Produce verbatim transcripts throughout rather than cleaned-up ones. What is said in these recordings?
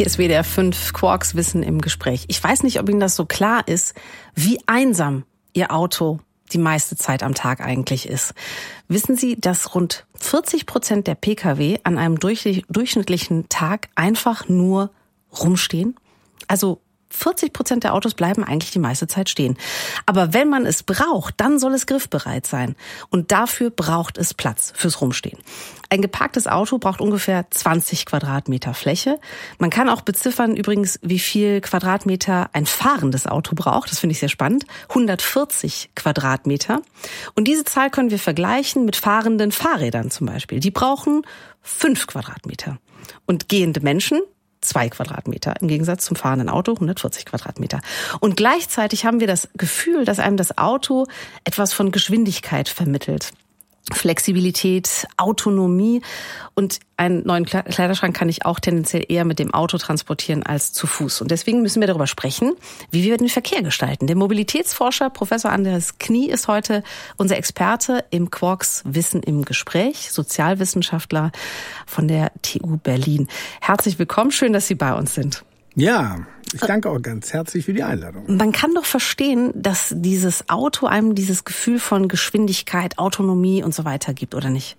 Hier ist W D R fünf Quarks Wissen im Gespräch. Ich weiß nicht, ob Ihnen das so klar ist, wie einsam Ihr Auto die meiste Zeit am Tag eigentlich ist. Wissen Sie, dass rund vierzig Prozent der Pkw an einem durchschnittlichen Tag einfach nur rumstehen? Also vierzig Prozent der Autos bleiben eigentlich die meiste Zeit stehen. Aber wenn man es braucht, dann soll es griffbereit sein. Und dafür braucht es Platz fürs Rumstehen. Ein geparktes Auto braucht ungefähr zwanzig Quadratmeter Fläche. Man kann auch beziffern übrigens, wie viel Quadratmeter ein fahrendes Auto braucht. Das finde ich sehr spannend. hundertvierzig Quadratmeter. Und diese Zahl können wir vergleichen mit fahrenden Fahrrädern zum Beispiel. Die brauchen fünf Quadratmeter. Und gehende Menschen zwei Quadratmeter, im Gegensatz zum fahrenden Auto hundertvierzig Quadratmeter. Und gleichzeitig haben wir das Gefühl, dass einem das Auto etwas von Geschwindigkeit vermittelt. Flexibilität, Autonomie, und einen neuen Kleiderschrank kann ich auch tendenziell eher mit dem Auto transportieren als zu Fuß. Und deswegen müssen wir darüber sprechen, wie wir den Verkehr gestalten. Der Mobilitätsforscher Professor Andreas Knie ist heute unser Experte im Quarks Wissen im Gespräch, Sozialwissenschaftler von der T U Berlin. Herzlich willkommen, schön, dass Sie bei uns sind. Ja, ich danke auch ganz herzlich für die Einladung. Man kann doch verstehen, dass dieses Auto einem dieses Gefühl von Geschwindigkeit, Autonomie und so weiter gibt, oder nicht?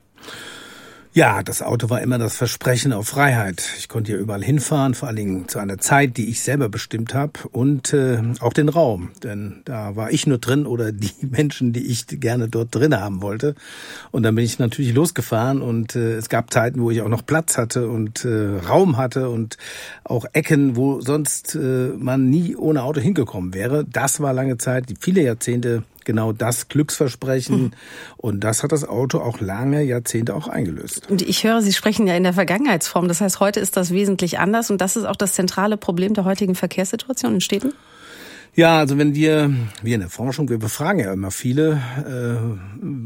Ja, das Auto war immer das Versprechen auf Freiheit. Ich konnte hier überall hinfahren, vor allen Dingen zu einer Zeit, die ich selber bestimmt habe, und äh, auch den Raum. Denn da war ich nur drin oder die Menschen, die ich gerne dort drin haben wollte. Und dann bin ich natürlich losgefahren, und äh, es gab Zeiten, wo ich auch noch Platz hatte und äh, Raum hatte und auch Ecken, wo sonst äh, man nie ohne Auto hingekommen wäre. Das war lange Zeit, die viele Jahrzehnte, genau das Glücksversprechen. Mhm. Und das hat das Auto auch lange Jahrzehnte auch eingelöst. Und ich höre, Sie sprechen ja in der Vergangenheitsform. Das heißt, heute ist das wesentlich anders. Und das ist auch das zentrale Problem der heutigen Verkehrssituation in Städten? Ja, also wenn wir, wir in der Forschung, wir befragen ja immer viele, äh,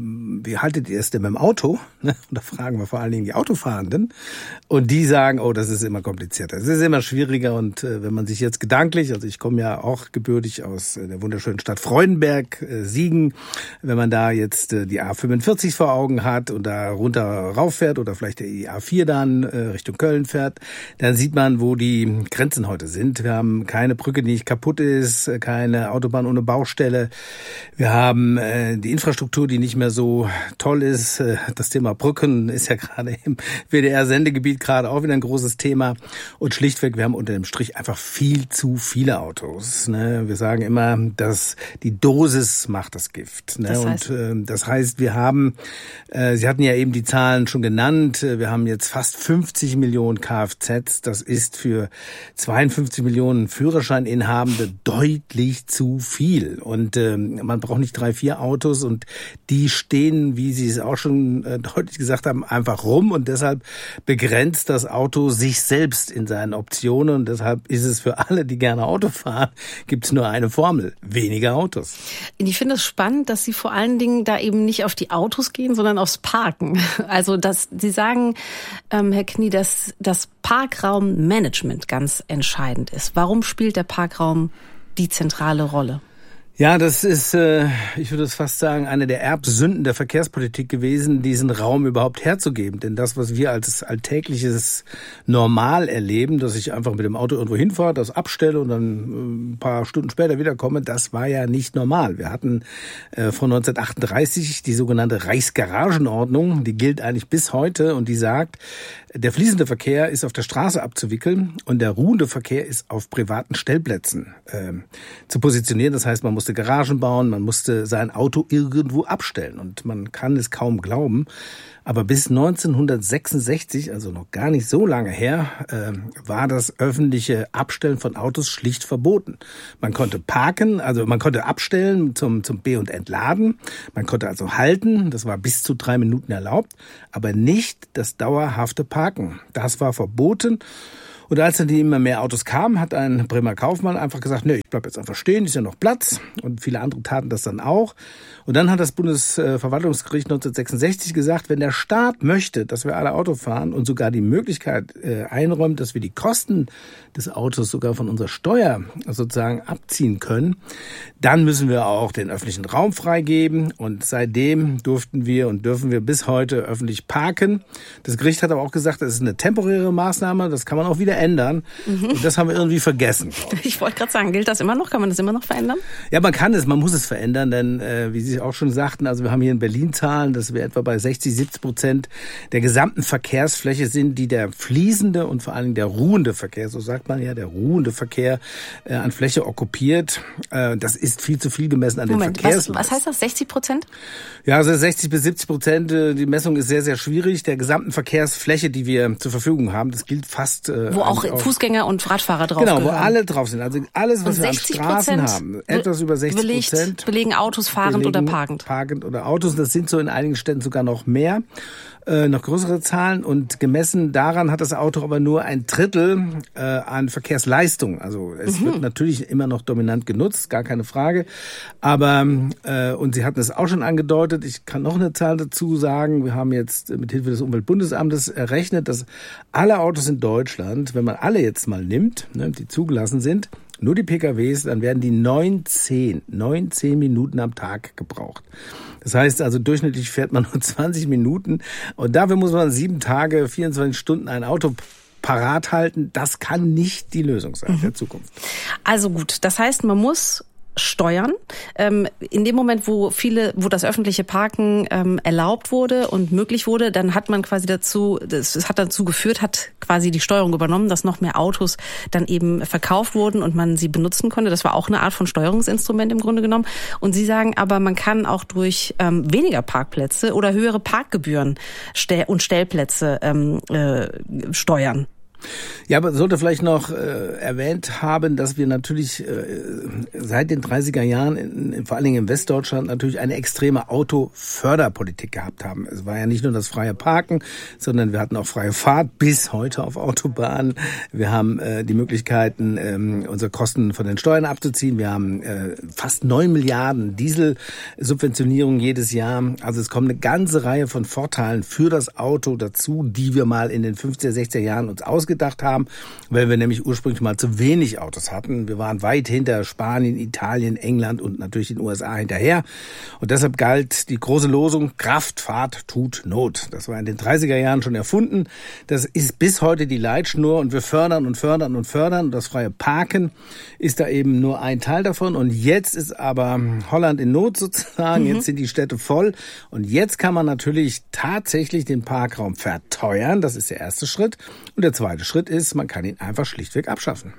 wie haltet ihr es denn mit dem Auto? Und da fragen wir vor allen Dingen die Autofahrenden. Und die sagen, oh, das ist immer komplizierter, es ist immer schwieriger. Und äh, wenn man sich jetzt gedanklich, also ich komme ja auch gebürtig aus der wunderschönen Stadt Freudenberg, äh, Siegen, wenn man da jetzt äh, die A fünfundvierzig vor Augen hat und da runter rauffährt oder vielleicht die A vier dann äh, Richtung Köln fährt, dann sieht man, wo die Grenzen heute sind. Wir haben keine Brücke, die nicht kaputt ist, keine Autobahn ohne Baustelle. Wir haben äh, die Infrastruktur, die nicht mehr so toll ist. Äh, das Thema Brücken ist ja gerade im W D R-Sendegebiet gerade auch wieder ein großes Thema. Und schlichtweg, wir haben unter dem Strich einfach viel zu viele Autos. Ne? Wir sagen immer, dass die Dosis macht das Gift. Ne? Das heißt? Und äh, das heißt, wir haben, äh, Sie hatten ja eben die Zahlen schon genannt, wir haben jetzt fast fünfzig Millionen Kfz. Das ist für zweiundfünfzig Millionen Führerscheininhabende deutlich zu viel. Und ähm, man braucht nicht drei, vier Autos, und die stehen, wie Sie es auch schon äh, deutlich gesagt haben, einfach rum, und deshalb begrenzt das Auto sich selbst in seinen Optionen, und deshalb ist es für alle, die gerne Auto fahren, gibt es nur eine Formel: weniger Autos. Ich finde es spannend, dass Sie vor allen Dingen da eben nicht auf die Autos gehen, sondern aufs Parken. Also dass Sie sagen, ähm, Herr Knie, dass das Parkraummanagement ganz entscheidend ist. Warum spielt der Parkraum die zentrale Rolle? Ja, das ist, äh, ich würde es fast sagen, eine der Erbsünden der Verkehrspolitik gewesen, diesen Raum überhaupt herzugeben. Denn das, was wir als alltägliches Normal erleben, dass ich einfach mit dem Auto irgendwo hinfahre, das abstelle und dann ein paar Stunden später wiederkomme, das war ja nicht normal. Wir hatten äh, von neunzehnhundertachtunddreißig die sogenannte Reichsgaragenordnung, die gilt eigentlich bis heute, und die sagt, der fließende Verkehr ist auf der Straße abzuwickeln und der ruhende Verkehr ist auf privaten Stellplätzen äh, zu positionieren. Das heißt, man musste Garagen bauen, man musste sein Auto irgendwo abstellen, und man kann es kaum glauben. Aber bis neunzehnhundertsechsundsechzig, also noch gar nicht so lange her, äh, war das öffentliche Abstellen von Autos schlicht verboten. Man konnte parken, also man konnte abstellen zum, zum Be- und Entladen. Man konnte also halten, das war bis zu drei Minuten erlaubt, aber nicht das dauerhafte Parken. Das war verboten. Und als dann die immer mehr Autos kamen, hat ein Bremer Kaufmann einfach gesagt, nö, ich bleib jetzt einfach stehen, ist ja noch Platz. Und viele andere taten das dann auch. Und dann hat das Bundesverwaltungsgericht neunzehnhundertsechsundsechzig gesagt, wenn der Staat möchte, dass wir alle Auto fahren und sogar die Möglichkeit äh, einräumt, dass wir die Kosten des Autos sogar von unserer Steuer sozusagen abziehen können, dann müssen wir auch den öffentlichen Raum freigeben. Und seitdem durften wir und dürfen wir bis heute öffentlich parken. Das Gericht hat aber auch gesagt, das ist eine temporäre Maßnahme, das kann man auch wieder verändern. Mhm. Und das haben wir irgendwie vergessen. Ich, ich wollte gerade sagen, gilt das immer noch? Kann man das immer noch verändern? Ja, man kann es, man muss es verändern, denn äh, wie Sie auch schon sagten, also wir haben hier in Berlin Zahlen, dass wir etwa bei sechzig, siebzig Prozent der gesamten Verkehrsfläche sind, die der fließende und vor allem der ruhende Verkehr, so sagt man ja, der ruhende Verkehr äh, an Fläche okkupiert. Äh, das ist viel zu viel gemessen an Moment, den Verkehrsleisten. Was, was heißt das, sechzig Prozent? Ja, also sechzig bis siebzig Prozent, äh, die Messung ist sehr, sehr schwierig. Der gesamten Verkehrsfläche, die wir zur Verfügung haben, das gilt fast... Äh, wo auch Fußgänger und Radfahrer drauf Genau, gehören. Wo alle drauf sind. Also alles, was wir an Straßen haben. Etwas über sechzig Prozent. Belegen Autos fahrend belegen, oder parkend. Parkend oder Autos. Das sind so in einigen Städten sogar noch mehr. Äh, noch größere Zahlen. Und gemessen daran hat das Auto aber nur ein Drittel äh, an Verkehrsleistung. Also es mhm. wird natürlich immer noch dominant genutzt, gar keine Frage. Aber, äh, und Sie hatten es auch schon angedeutet, ich kann noch eine Zahl dazu sagen. Wir haben jetzt mit Hilfe des Umweltbundesamtes errechnet, dass alle Autos in Deutschland, wenn man alle jetzt mal nimmt, ne, die zugelassen sind, nur die P K Ws, dann werden die neunzehn, neunzehn Minuten am Tag gebraucht. Das heißt also, durchschnittlich fährt man nur zwanzig Minuten und dafür muss man sieben Tage, vierundzwanzig Stunden ein Auto parat halten. Das kann nicht die Lösung sein mhm. der Zukunft. Also gut, das heißt, man muss steuern. Ähm, in dem Moment, wo viele, wo das öffentliche Parken ähm, erlaubt wurde und möglich wurde, dann hat man quasi dazu, das, das hat dazu geführt, hat quasi die Steuerung übernommen, dass noch mehr Autos dann eben verkauft wurden und man sie benutzen konnte. Das war auch eine Art von Steuerungsinstrument im Grunde genommen. Und Sie sagen aber, man kann auch durch ähm, weniger Parkplätze oder höhere Parkgebühren stell- und Stellplätze ähm, äh, steuern. Ja, aber sollte vielleicht noch äh, erwähnt haben, dass wir natürlich äh, seit den dreißiger Jahren, in, in, vor allen Dingen in Westdeutschland, natürlich eine extreme Autoförderpolitik gehabt haben. Es war ja nicht nur das freie Parken, sondern wir hatten auch freie Fahrt bis heute auf Autobahnen. Wir haben äh, die Möglichkeiten, ähm, unsere Kosten von den Steuern abzuziehen. Wir haben äh, fast neun Milliarden Dieselsubventionierung jedes Jahr. Also es kommt eine ganze Reihe von Vorteilen für das Auto dazu, die wir mal in den fünfziger, sechziger Jahren uns ausgedacht haben, weil wir nämlich ursprünglich mal zu wenig Autos hatten. Wir waren weit hinter Spanien, Italien, England und natürlich den U S A hinterher. Und deshalb galt die große Losung, Kraft, Fahrt, tut Not. Das war in den dreißiger Jahren schon erfunden. Das ist bis heute die Leitschnur und wir fördern und fördern und fördern. Und das freie Parken ist da eben nur ein Teil davon. Und jetzt ist aber Holland in Not sozusagen. Mhm. Jetzt sind die Städte voll. Und jetzt kann man natürlich tatsächlich den Parkraum verteuern. Das ist der erste Schritt. Und der zweite Schritt ist, man kann ihn einfach schlichtweg abschaffen.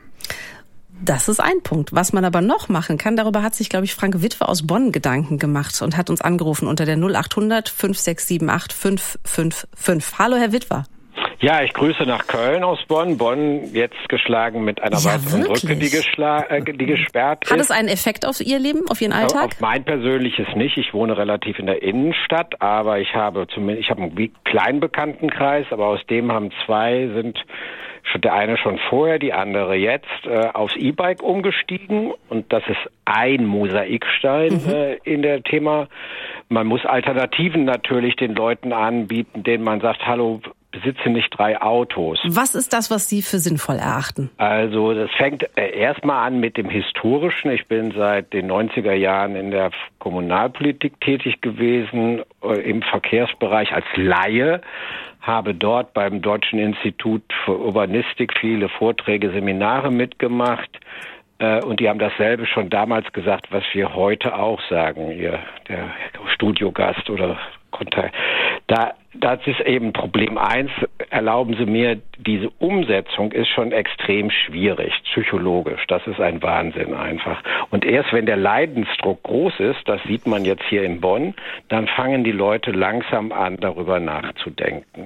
Das ist ein Punkt. Was man aber noch machen kann, darüber hat sich, glaube ich, Frank Witwer aus Bonn Gedanken gemacht und hat uns angerufen unter der null achthundert fünf sechs sieben acht fünf fünf fünf. Hallo, Herr Witwer. Ja, ich grüße nach Köln aus Bonn. Bonn jetzt geschlagen mit einer ja, weiteren wirklich? Brücke, die, geschla- äh, die gesperrt ist. Hat es einen Effekt auf Ihr Leben, auf Ihren Alltag? Auf mein persönliches nicht. Ich wohne relativ in der Innenstadt, aber ich habe zumindest, ich habe einen kleinen Bekanntenkreis, aber aus dem haben zwei sind der eine schon vorher, die andere jetzt, äh, aufs E-Bike umgestiegen. Und das ist ein Mosaikstein mhm. äh, in der Thema. Man muss Alternativen natürlich den Leuten anbieten, denen man sagt, hallo, besitze nicht drei Autos. Was ist das, was Sie für sinnvoll erachten? Also das fängt äh, erstmal an mit dem Historischen. Ich bin seit den neunziger Jahren in der Kommunalpolitik tätig gewesen, äh, im Verkehrsbereich als Laie. Habe dort beim Deutschen Institut für Urbanistik viele Vorträge, Seminare mitgemacht. Äh, und die haben dasselbe schon damals gesagt, was wir heute auch sagen, ihr, der Studiogast oder Kontakt. Da, das ist eben Problem eins. Erlauben Sie mir, diese Umsetzung ist schon extrem schwierig, psychologisch. Das ist ein Wahnsinn einfach. Und erst wenn der Leidensdruck groß ist, das sieht man jetzt hier in Bonn, dann fangen die Leute langsam an, darüber nachzudenken.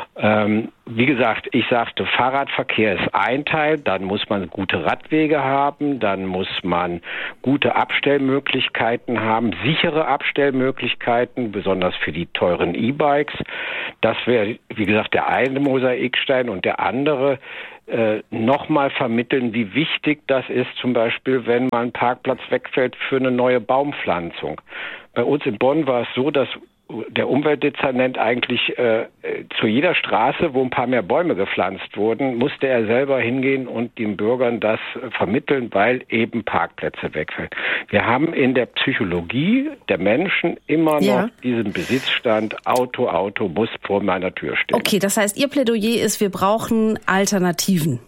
Ähm, wie gesagt, ich sagte, Fahrradverkehr ist ein Teil, dann muss man gute Radwege haben, dann muss man gute Abstellmöglichkeiten haben, sichere Abstellmöglichkeiten, besonders für die teuren E-Bikes. Das wäre, wie gesagt, der eine Mosaikstein und der andere äh, nochmal vermitteln, wie wichtig das ist, zum Beispiel, wenn mal ein Parkplatz wegfällt für eine neue Baumpflanzung. Bei uns in Bonn war es so, dass der Umweltdezernent eigentlich äh, zu jeder Straße, wo ein paar mehr Bäume gepflanzt wurden, musste er selber hingehen und den Bürgern das vermitteln, weil eben Parkplätze wegfallen. Wir haben in der Psychologie der Menschen immer ja. noch diesen Besitzstand, Auto, Auto muss vor meiner Tür stehen. Okay, das heißt, Ihr Plädoyer ist, wir brauchen Alternativen.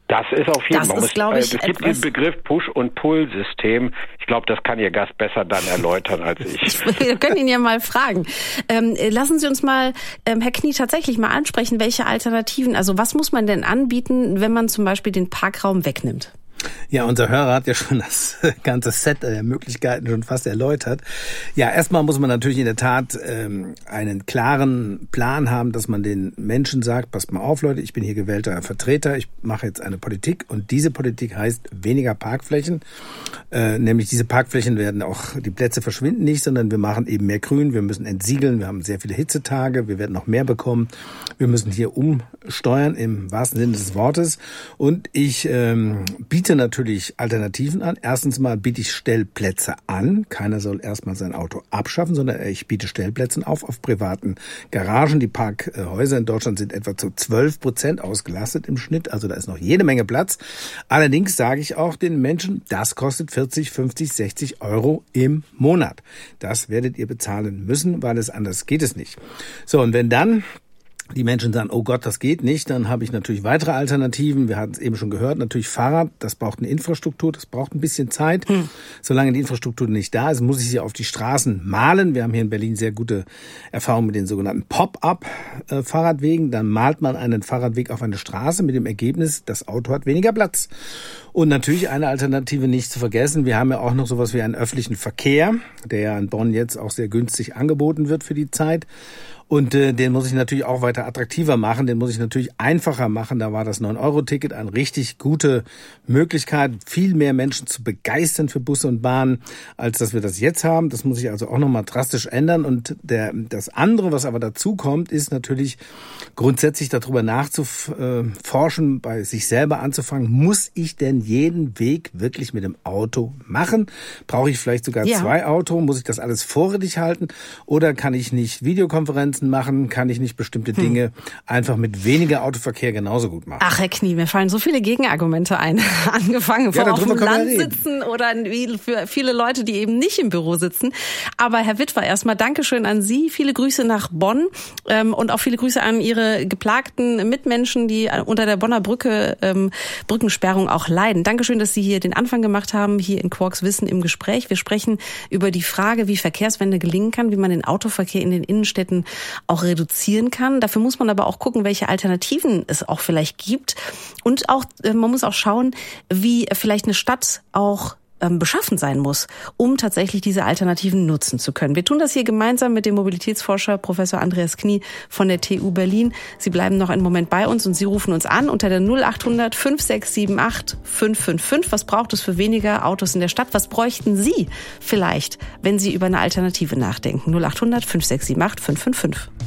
Das ist auf jeden Fall. Das ist, glaube ich, es gibt den Begriff Push- und Pull-System. Ich glaube, das kann Ihr Gast besser dann erläutern als ich. Wir können ihn ja mal fragen. Ähm, lassen Sie uns mal, ähm, Herr Knie, tatsächlich mal ansprechen, welche Alternativen, also was muss man denn anbieten, wenn man zum Beispiel den Parkraum wegnimmt? Ja, unser Hörer hat ja schon das ganze Set der Möglichkeiten schon fast erläutert. Ja, erstmal muss man natürlich in der Tat ähm, einen klaren Plan haben, dass man den Menschen sagt, passt mal auf, Leute, ich bin hier gewählter Vertreter, ich mache jetzt eine Politik und diese Politik heißt weniger Parkflächen. Äh, nämlich diese Parkflächen werden auch, die Plätze verschwinden nicht, sondern wir machen eben mehr Grün, wir müssen entsiegeln, wir haben sehr viele Hitzetage, wir werden noch mehr bekommen. Wir müssen hier umsteuern im wahrsten Sinne des Wortes und ich ähm, biete natürlich Alternativen an. Erstens mal biete ich Stellplätze an. Keiner soll erstmal sein Auto abschaffen, sondern ich biete Stellplätze auf auf privaten Garagen. Die Parkhäuser in Deutschland sind etwa zu zwölf Prozent ausgelastet im Schnitt. Also da ist noch jede Menge Platz. Allerdings sage ich auch den Menschen, das kostet vierzig, fünfzig, sechzig Euro im Monat. Das werdet ihr bezahlen müssen, weil es anders geht es nicht. So, und wenn dann die Menschen sagen, oh Gott, das geht nicht, dann habe ich natürlich weitere Alternativen. Wir hatten es eben schon gehört, natürlich Fahrrad, das braucht eine Infrastruktur, das braucht ein bisschen Zeit. Hm. Solange die Infrastruktur nicht da ist, muss ich sie auf die Straßen malen. Wir haben hier in Berlin sehr gute Erfahrungen mit den sogenannten Pop-up-Fahrradwegen. Dann malt man einen Fahrradweg auf eine Straße mit dem Ergebnis, das Auto hat weniger Platz. Und natürlich eine Alternative nicht zu vergessen, wir haben ja auch noch sowas wie einen öffentlichen Verkehr, der ja in Bonn jetzt auch sehr günstig angeboten wird für die Zeit. Und äh, den muss ich natürlich auch weiter attraktiver machen, den muss ich natürlich einfacher machen. Da war das neun Euro Ticket eine richtig gute Möglichkeit, viel mehr Menschen zu begeistern für Busse und Bahnen, als dass wir das jetzt haben. Das muss ich also auch nochmal drastisch ändern. Und der, das andere, was aber dazu kommt, ist natürlich grundsätzlich darüber nachzuforschen, bei sich selber anzufangen, muss ich denn jeden Weg wirklich mit dem Auto machen? Brauche ich vielleicht sogar ja. zwei Autos? Muss ich das alles vorrätig halten? Oder kann ich nicht Videokonferenzen machen, kann ich nicht bestimmte Dinge hm. einfach mit weniger Autoverkehr genauso gut machen. Ach, Herr Knie, mir fallen so viele Gegenargumente ein. Angefangen von ja, auf dem Land sitzen oder für viele Leute, die eben nicht im Büro sitzen. Aber Herr Witwer, erstmal Dankeschön an Sie. Viele Grüße nach Bonn ähm, und auch viele Grüße an Ihre geplagten Mitmenschen, die unter der Bonner Brücke, ähm, Brückensperrung auch leiden. Dankeschön, dass Sie hier den Anfang gemacht haben, hier in Quarks Wissen im Gespräch. Wir sprechen über die Frage, wie Verkehrswende gelingen kann, wie man den Autoverkehr in den Innenstädten auch reduzieren kann. Dafür muss man aber auch gucken, welche Alternativen es auch vielleicht gibt. Und auch, man muss auch schauen, wie vielleicht eine Stadt auch ähm, beschaffen sein muss, um tatsächlich diese Alternativen nutzen zu können. Wir tun das hier gemeinsam mit dem Mobilitätsforscher Professor Andreas Knie von der T U Berlin. Sie bleiben noch einen Moment bei uns und Sie rufen uns an unter der null acht hundert fünf sechs sieben acht fünf fünf fünf. Was braucht es für weniger Autos in der Stadt? Was bräuchten Sie vielleicht, wenn Sie über eine Alternative nachdenken? null acht hundert fünf sechs sieben acht fünf fünf fünf.